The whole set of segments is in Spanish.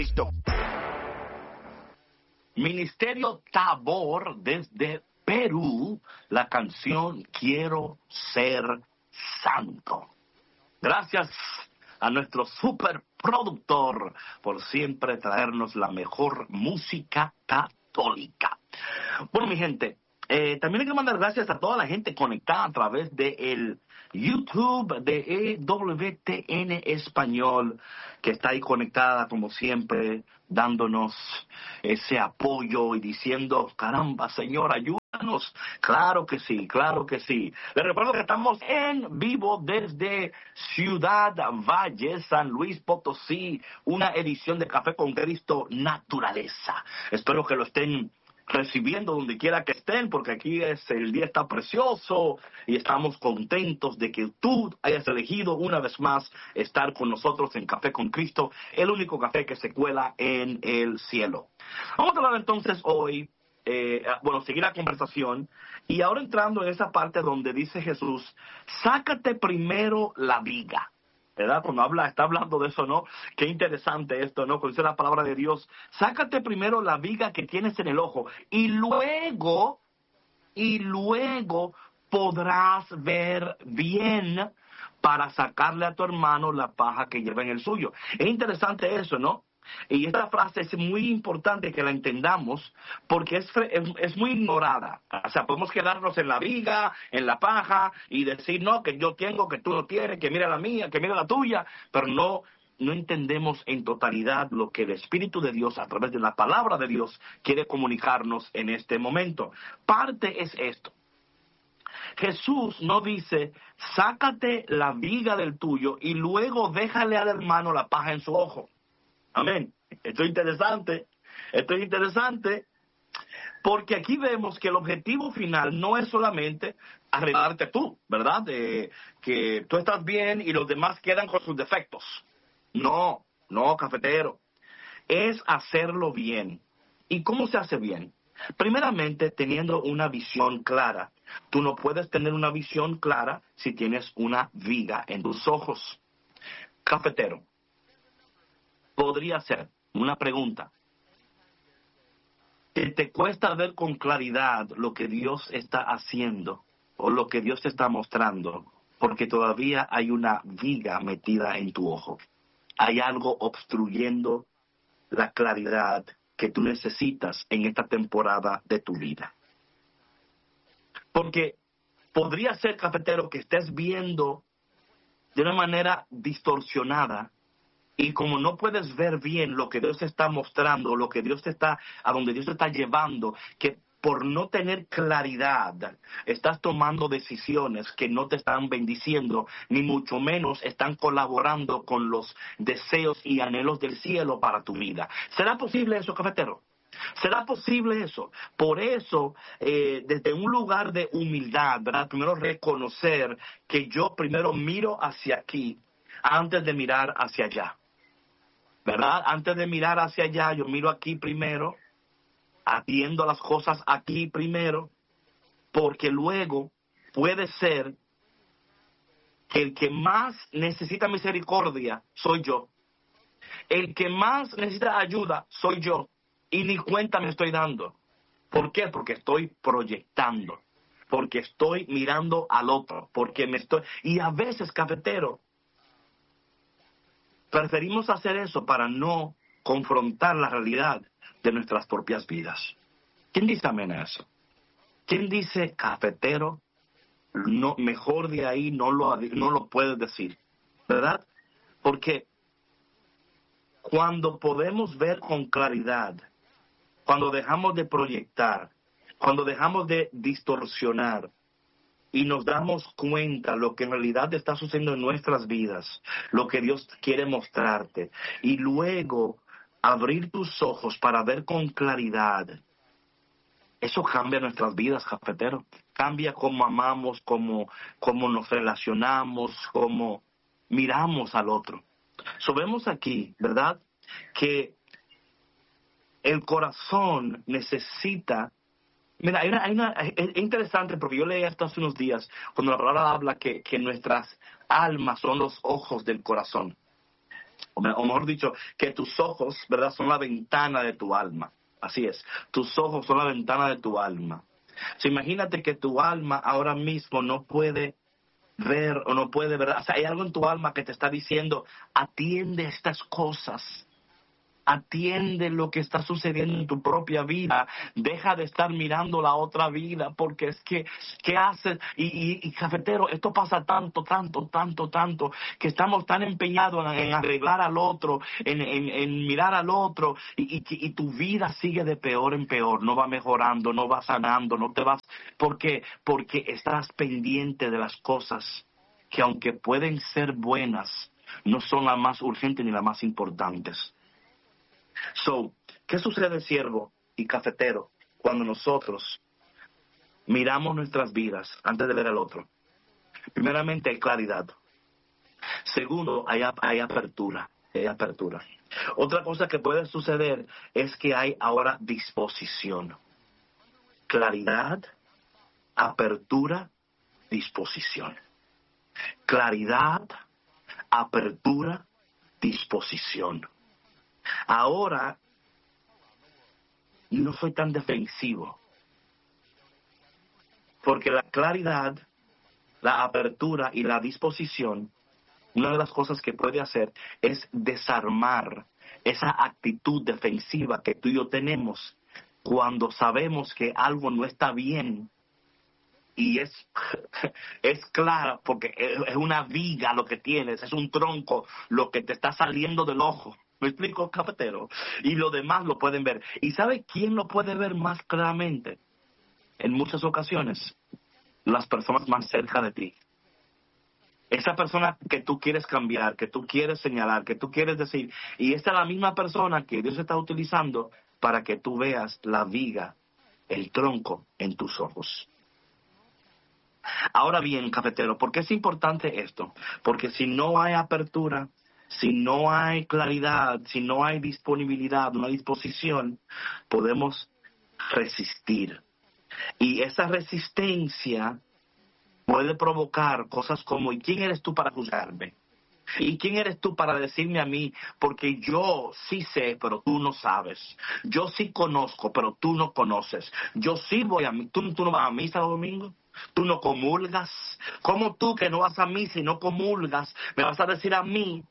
Cristo. Ministerio Tabor desde Perú, la canción Quiero Ser Santo. Gracias a nuestro superproductor por siempre traernos la mejor música católica. Bueno, mi gente, también hay que mandar gracias a toda la gente conectada a través de el YouTube de EWTN Español, que está ahí conectada como siempre, dándonos ese apoyo y diciendo, caramba, Señor, ayúdanos. Claro que sí, claro que sí. Les recuerdo que estamos en vivo desde Ciudad Valle, San Luis Potosí, una edición de Café con Cristo Naturaleza. Espero que lo estén recibiendo donde quiera que estén, porque aquí el día está precioso y estamos contentos de que tú hayas elegido una vez más estar con nosotros en Café con Cristo, el único café que se cuela en el cielo. Vamos a hablar entonces hoy, seguir la conversación, y ahora entrando en esa parte donde dice Jesús, sácate primero la viga. ¿Verdad? Cuando está hablando de eso, ¿no? Qué interesante esto, ¿no? Cuando dice la palabra de Dios, sácate primero la viga que tienes en el ojo y luego podrás ver bien para sacarle a tu hermano la paja que lleva en el suyo. Es interesante eso, ¿no? Y esta frase es muy importante que la entendamos porque es muy ignorada. O sea, podemos quedarnos en la viga, en la paja y decir, no, que yo tengo, que tú no tienes, que mira la mía, que mira la tuya, pero no entendemos en totalidad lo que el Espíritu de Dios a través de la palabra de Dios quiere comunicarnos en este momento. Parte es esto. Jesús no dice, sácate la viga del tuyo y luego déjale al hermano la paja en su ojo. Amén. Esto es interesante, porque aquí vemos que el objetivo final no es solamente arreglarte tú, ¿verdad? Que tú estás bien y los demás quedan con sus defectos. No, cafetero. Es hacerlo bien. ¿Y cómo se hace bien? Primeramente, teniendo una visión clara. Tú no puedes tener una visión clara si tienes una viga en tus ojos. Cafetero. Podría ser una pregunta. ¿Te cuesta ver con claridad lo que Dios está haciendo o lo que Dios te está mostrando? Porque todavía hay una viga metida en tu ojo. Hay algo obstruyendo la claridad que tú necesitas en esta temporada de tu vida. Porque podría ser, cafetero, que estés viendo de una manera distorsionada. Y como no puedes ver bien lo que Dios te está mostrando, a donde Dios te está llevando, que por no tener claridad estás tomando decisiones que no te están bendiciendo, ni mucho menos están colaborando con los deseos y anhelos del cielo para tu vida. ¿Será posible eso, cafetero? ¿Será posible eso? Por eso, desde un lugar de humildad, ¿verdad? Primero reconocer que yo primero miro hacia aquí antes de mirar hacia allá. ¿Verdad? Antes de mirar hacia allá, yo miro aquí primero, atiendo las cosas aquí primero, porque luego puede ser que el que más necesita misericordia soy yo. El que más necesita ayuda soy yo. Y ni cuenta me estoy dando. ¿Por qué? Porque estoy proyectando. Porque estoy mirando al otro. Y a veces, cafetero, preferimos hacer eso para no confrontar la realidad de nuestras propias vidas. ¿Quién dice amén a eso? ¿Quién dice, cafetero, no, mejor de ahí no lo puedes decir? ¿Verdad? Porque cuando podemos ver con claridad, cuando dejamos de proyectar, cuando dejamos de distorsionar, y nos damos cuenta lo que en realidad está sucediendo en nuestras vidas, lo que Dios quiere mostrarte, y luego abrir tus ojos para ver con claridad, eso cambia nuestras vidas, cafetero. Cambia cómo amamos, cómo nos relacionamos, cómo miramos al otro. Vemos aquí, ¿verdad?, que el corazón necesita. Mira, es interesante porque yo leí esto hace unos días, cuando la palabra habla que nuestras almas son los ojos del corazón. o mejor dicho, que tus ojos, ¿verdad?, son la ventana de tu alma. Así es, tus ojos son la ventana de tu alma. So, imagínate que tu alma ahora mismo no puede ver o no puede ver. O sea, hay algo en tu alma que te está diciendo, atiende estas cosas. Atiende lo que está sucediendo en tu propia vida. Deja de estar mirando la otra vida, porque es que, ¿qué haces? Y cafetero, esto pasa tanto, que estamos tan empeñados en arreglar al otro, en mirar al otro, y tu vida sigue de peor en peor, no va mejorando, no va sanando, no te vas. ¿Por qué? Porque estás pendiente de las cosas que, aunque pueden ser buenas, no son las más urgentes ni las más importantes. So, ¿qué sucede, siervo y cafetero, cuando nosotros miramos nuestras vidas antes de ver al otro? Primeramente, hay claridad. Segundo, hay apertura. Hay apertura. Otra cosa que puede suceder es que hay ahora disposición. Claridad, apertura, disposición. Claridad, apertura, disposición. Ahora no soy tan defensivo, porque la claridad, la apertura y la disposición, una de las cosas que puede hacer es desarmar esa actitud defensiva que tú y yo tenemos cuando sabemos que algo no está bien. Y es clara, porque es una viga lo que tienes, es un tronco lo que te está saliendo del ojo. ¿Me explico, cafetero? Y lo demás lo pueden ver. ¿Y sabe quién lo puede ver más claramente? En muchas ocasiones, las personas más cerca de ti. Esa persona que tú quieres cambiar, que tú quieres señalar, que tú quieres decir. Y esta es la misma persona que Dios está utilizando para que tú veas la viga, el tronco en tus ojos. Ahora bien, cafetero, ¿por qué es importante esto? Porque si no hay apertura, si no hay claridad, si no hay disponibilidad, una disposición, podemos resistir. Y esa resistencia puede provocar cosas como, ¿y quién eres tú para juzgarme? ¿Y quién eres tú para decirme a mí? Porque yo sí sé, pero tú no sabes. Yo sí conozco, pero tú no conoces. Yo sí voy a mí. ¿Tú no vas a misa los domingos? ¿Tú no comulgas? ¿Cómo tú que no vas a misa y no comulgas me vas a decir a mí?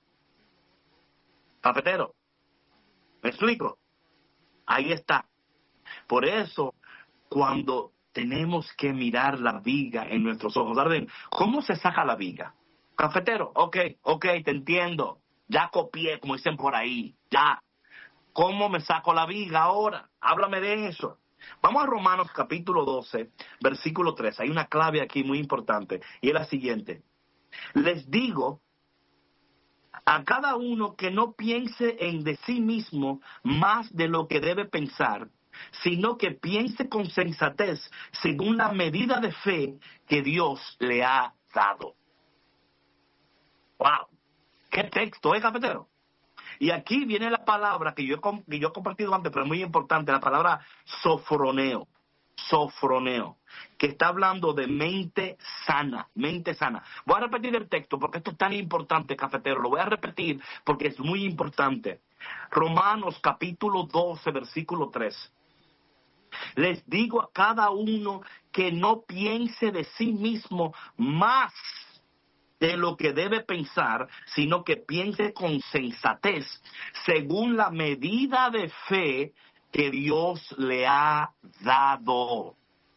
Cafetero, ¿me explico? Ahí está. Por eso, cuando tenemos que mirar la viga en nuestros ojos, Arden, ¿cómo se saca la viga? Cafetero, ok, te entiendo. Ya copié, como dicen por ahí, ya. ¿Cómo me saco la viga ahora? Háblame de eso. Vamos a Romanos capítulo 12, versículo 3. Hay una clave aquí muy importante, y es la siguiente. Les digo a cada uno que no piense en de sí mismo más de lo que debe pensar, sino que piense con sensatez según la medida de fe que Dios le ha dado. ¡Wow! ¿Qué texto, cafetero? Y aquí viene la palabra que yo he compartido antes, pero es muy importante, la palabra sofroneo, que está hablando de mente sana. Voy a repetir el texto porque esto es tan importante, cafetero, lo voy a repetir porque es muy importante. Romanos capítulo 12, versículo 3. Les digo a cada uno que no piense de sí mismo más de lo que debe pensar, sino que piense con sensatez, según la medida de fe que Dios le ha dado.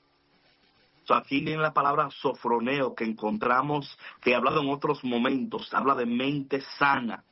Aquí viene la palabra sofroneo que encontramos, que he hablado en otros momentos, habla de mente sana.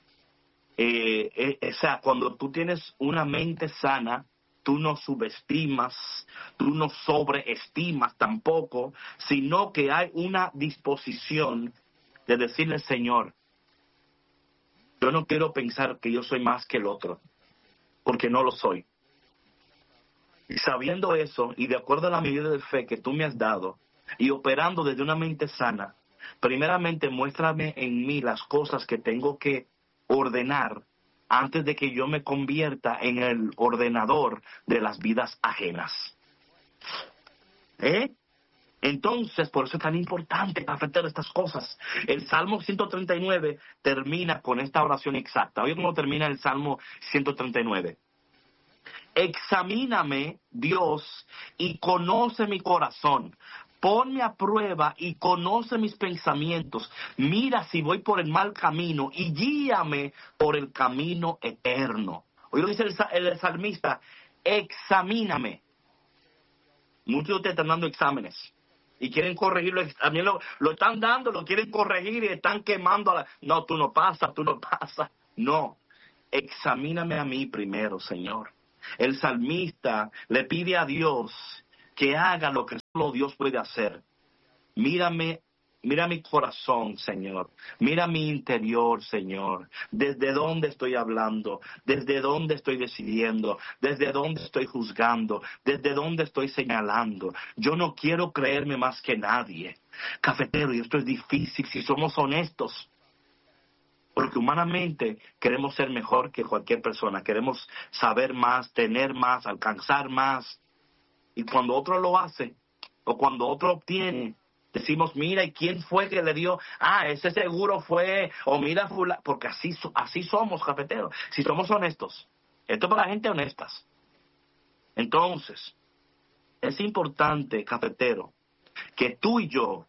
O sea, cuando tú tienes una mente sana, tú no subestimas, tú no sobreestimas tampoco, sino que hay una disposición de decirle, Señor, yo no quiero pensar que yo soy más que el otro, porque no lo soy. Y sabiendo eso, y de acuerdo a la medida de fe que tú me has dado, y operando desde una mente sana, primeramente muéstrame en mí las cosas que tengo que ordenar antes de que yo me convierta en el ordenador de las vidas ajenas. Entonces, por eso es tan importante, cafetero, estas cosas. El Salmo 139 termina con esta oración exacta. Oye cómo termina el Salmo 139. Examíname, Dios, y conoce mi corazón. Ponme a prueba y conoce mis pensamientos. Mira si voy por el mal camino y guíame por el camino eterno. Oye, dice el salmista, examíname. Muchos de ustedes están dando exámenes y quieren corregirlo. También lo están dando, lo quieren corregir y están quemando a la... No, tú no pasas, tú no pasas. No, examíname a mí primero, Señor. El salmista le pide a Dios que haga lo que solo Dios puede hacer. Mírame, mira mi corazón, Señor. Mira mi interior, Señor. ¿Desde dónde estoy hablando? ¿Desde dónde estoy decidiendo? ¿Desde dónde estoy juzgando? ¿Desde dónde estoy señalando? Yo no quiero creerme más que nadie. Cafetero, y esto es difícil si somos honestos. Porque humanamente queremos ser mejor que cualquier persona. Queremos saber más, tener más, alcanzar más. Y cuando otro lo hace, o cuando otro obtiene, decimos, mira, ¿y quién fue que le dio? Ah, ese seguro fue, o mira, porque así somos, cafeteros. Si somos honestos. Esto es para la gente honestas. Entonces, es importante, cafetero, que tú y yo,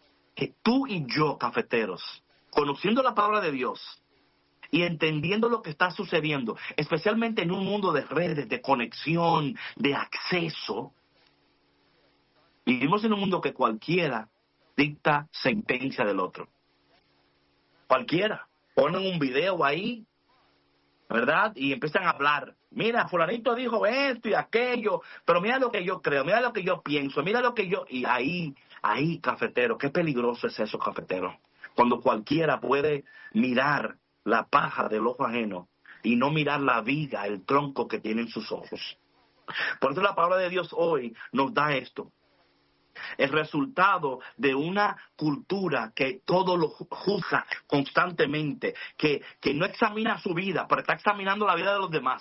cafeteros, conociendo la palabra de Dios y entendiendo lo que está sucediendo, especialmente en un mundo de redes, de conexión, de acceso, vivimos en un mundo que cualquiera dicta sentencia del otro. Cualquiera. Ponen un video ahí, ¿verdad? Y empiezan a hablar. Mira, fulanito dijo esto y aquello, pero mira lo que yo creo, mira lo que yo pienso, mira lo que yo... Y ahí, cafetero, qué peligroso es eso, cafetero. Cuando cualquiera puede mirar la paja del ojo ajeno y no mirar la viga, el tronco que tienen sus ojos. Por eso la palabra de Dios hoy nos da esto. El resultado de una cultura que todo lo juzga constantemente, que no examina su vida, pero está examinando la vida de los demás.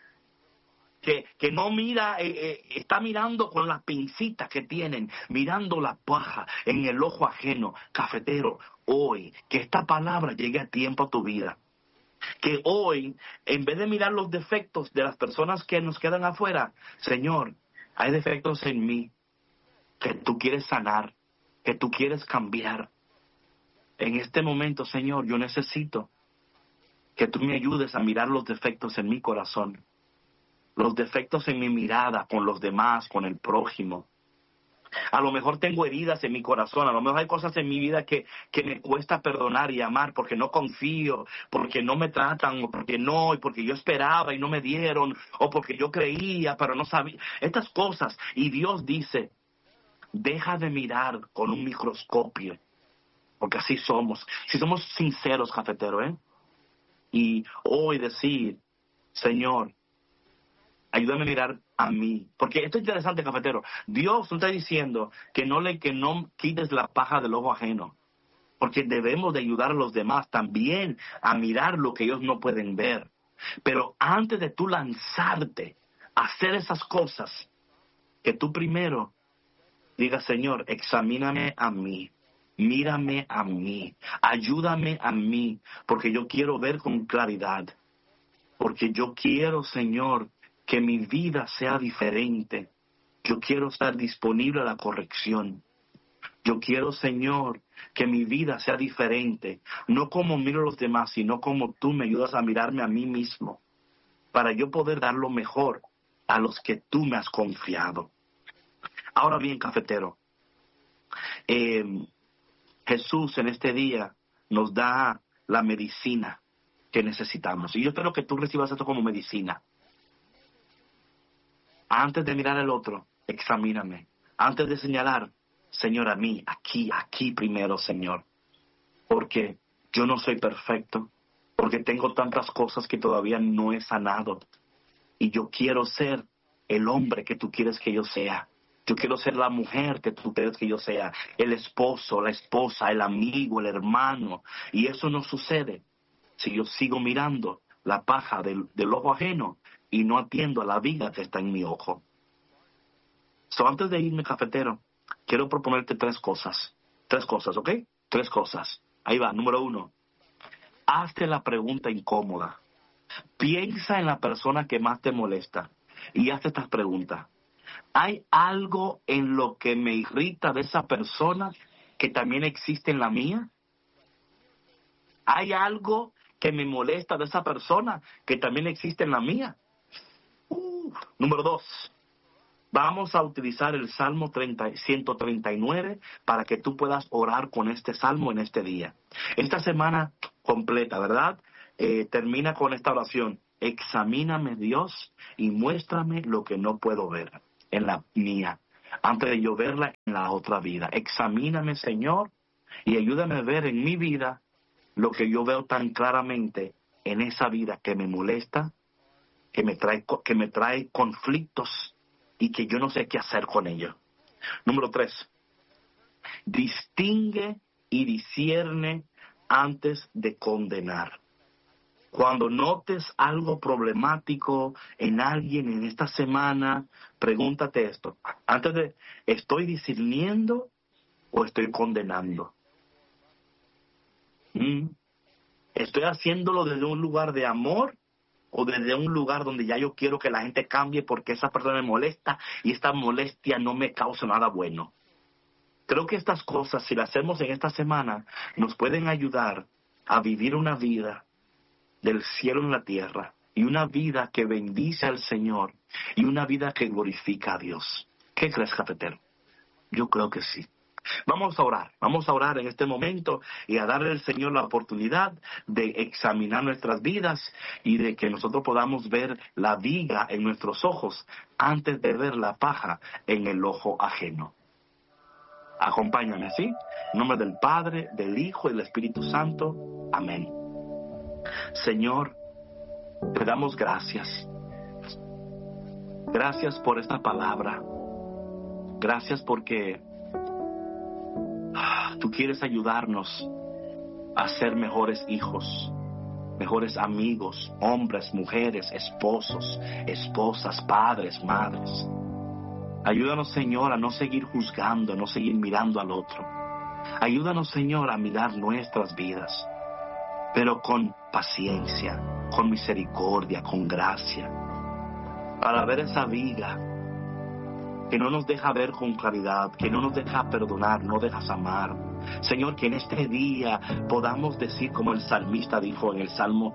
Que no mira, está mirando con las pincitas que tienen, mirando la paja en el ojo ajeno. Cafetero, hoy, que esta palabra llegue a tiempo a tu vida. Que hoy, en vez de mirar los defectos de las personas que nos quedan afuera, Señor, hay defectos en mí que tú quieres sanar, que tú quieres cambiar. En este momento, Señor, yo necesito que tú me ayudes a mirar los defectos en mi corazón, los defectos en mi mirada con los demás, con el prójimo. A lo mejor tengo heridas en mi corazón, a lo mejor hay cosas en mi vida que me cuesta perdonar y amar porque no confío, porque no me tratan, o porque no, y porque yo esperaba y no me dieron, o porque yo creía pero no sabía. Estas cosas, y Dios dice, deja de mirar con un microscopio, porque así somos. Si somos sinceros, cafetero, y hoy decir, Señor, ayúdame a mirar a mí. Porque esto es interesante, cafetero. Dios no está diciendo que no quites la paja del ojo ajeno. Porque debemos de ayudar a los demás también a mirar lo que ellos no pueden ver. Pero antes de tú lanzarte a hacer esas cosas, que tú primero digas, Señor, examíname a mí. Mírame a mí. Ayúdame a mí. Porque yo quiero ver con claridad. Porque yo quiero, Señor, que mi vida sea diferente. Yo quiero estar disponible a la corrección. Yo quiero, Señor, que mi vida sea diferente. No como miro a los demás, sino como tú me ayudas a mirarme a mí mismo. Para yo poder dar lo mejor a los que tú me has confiado. Ahora bien, cafetero, Jesús en este día nos da la medicina que necesitamos. Y yo espero que tú recibas esto como medicina. Antes de mirar al otro, examíname. Antes de señalar, Señor, a mí, aquí primero, Señor. Porque yo no soy perfecto. Porque tengo tantas cosas que todavía no he sanado. Y yo quiero ser el hombre que tú quieres que yo sea. Yo quiero ser la mujer que tú quieres que yo sea. El esposo, la esposa, el amigo, el hermano. Y eso no sucede si yo sigo mirando la paja del ojo ajeno y no atiendo a la viga que está en mi ojo. So, antes de irme, cafetero, quiero proponerte tres cosas. Tres cosas, ¿ok? Tres cosas. Ahí va, número 1. Hazte la pregunta incómoda. Piensa en la persona que más te molesta y hazte estas preguntas. ¿Hay algo en lo que me irrita de esa persona que también existe en la mía? ¿Hay algo que me molesta de esa persona que también existe en la mía? Número 2. Vamos a utilizar el Salmo 139 para que tú puedas orar con este salmo en este día. Esta semana completa, ¿verdad? Termina con esta oración. Examíname, Dios, y muéstrame lo que no puedo ver en la mía, antes de yo verla en la otra vida. Examíname, Señor, y ayúdame a ver en mi vida lo que yo veo tan claramente en esa vida que me molesta, que me trae conflictos y que yo no sé qué hacer con ello. Número 3. Distingue y discierne antes de condenar. Cuando notes algo problemático en alguien en esta semana, pregúntate esto. ¿Estoy discerniendo o estoy condenando? ¿Estoy haciéndolo desde un lugar de amor o desde un lugar donde ya yo quiero que la gente cambie porque esa persona me molesta y esta molestia no me causa nada bueno? Creo que estas cosas, si las hacemos en esta semana, nos pueden ayudar a vivir una vida del cielo en la tierra y una vida que bendice al Señor y una vida que glorifica a Dios. ¿Qué crees, cafetero? Yo creo que sí. Vamos a orar en este momento y a darle al Señor la oportunidad de examinar nuestras vidas y de que nosotros podamos ver la viga en nuestros ojos antes de ver la paja en el ojo ajeno. Acompáñame, ¿sí? En nombre del Padre, del Hijo y del Espíritu Santo. Amén. Señor, te damos gracias. Gracias por esta palabra. Gracias porque tú quieres ayudarnos a ser mejores hijos, mejores amigos, hombres, mujeres, esposos, esposas, padres, madres. Ayúdanos, Señor, a no seguir juzgando, a no seguir mirando al otro. Ayúdanos, Señor, a mirar nuestras vidas, pero con paciencia, con misericordia, con gracia, para ver esa viga que no nos deja ver con claridad, que no nos deja perdonar, no dejas amar. Señor, que en este día podamos decir como el salmista dijo en el Salmo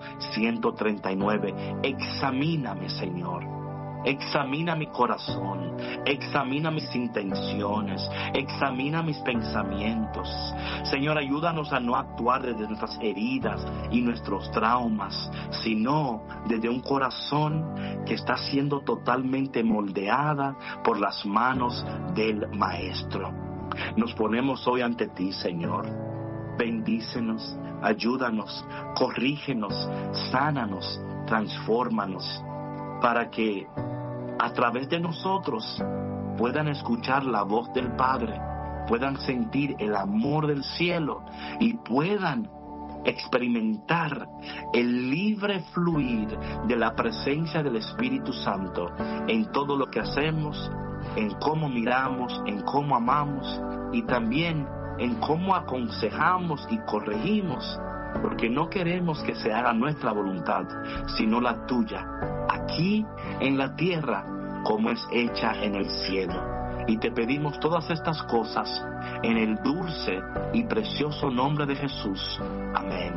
139, examíname, Señor. Examina mi corazón, examina mis intenciones, examina mis pensamientos. Señor, ayúdanos a no actuar desde nuestras heridas y nuestros traumas, sino desde un corazón que está siendo totalmente moldeada por las manos del Maestro. Nos ponemos hoy ante ti, Señor. Bendícenos, ayúdanos, corrígenos, sánanos, transfórmanos, para que a través de nosotros puedan escuchar la voz del Padre, puedan sentir el amor del cielo y puedan experimentar el libre fluir de la presencia del Espíritu Santo en todo lo que hacemos, en cómo miramos, en cómo amamos y también en cómo aconsejamos y corregimos, porque no queremos que se haga nuestra voluntad, sino la tuya, aquí en la tierra como es hecha en el cielo. Y te pedimos todas estas cosas en el dulce y precioso nombre de Jesús. Amén.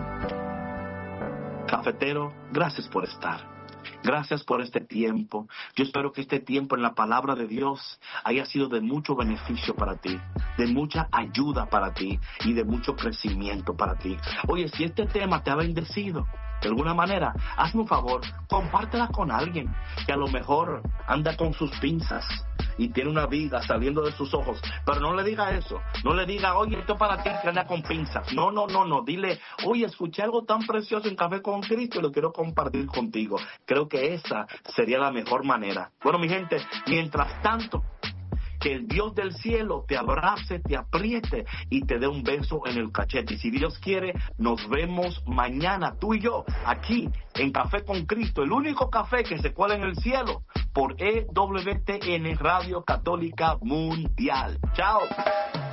Cafetero, gracias por estar. Gracias por este tiempo. Yo espero que este tiempo en la palabra de Dios haya sido de mucho beneficio para ti, de mucha ayuda para ti y de mucho crecimiento para ti. Oye, si este tema te ha bendecido de alguna manera, hazme un favor, compártela con alguien que a lo mejor anda con sus pinzas y tiene una viga saliendo de sus ojos, pero no le diga eso, no le diga, oye, esto para ti que anda con pinzas. No, dile, oye, escuché algo tan precioso en Café con Cristo y lo quiero compartir contigo. Creo que esa sería la mejor manera. Bueno, mi gente, mientras tanto, que el Dios del cielo te abrace, te apriete y te dé un beso en el cachete. Y si Dios quiere, nos vemos mañana, tú y yo, aquí en Café con Cristo, el único café que se cuela en el cielo por EWTN Radio Católica Mundial. Chao.